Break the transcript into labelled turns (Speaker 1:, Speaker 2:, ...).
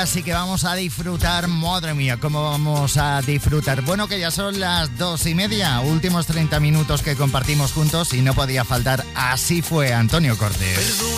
Speaker 1: así que vamos a disfrutar. Madre mía, cómo vamos a disfrutar. Bueno, que ya son las 2:30, últimos 30 minutos que compartimos juntos y no podía faltar. Así fue Antonio Cortés.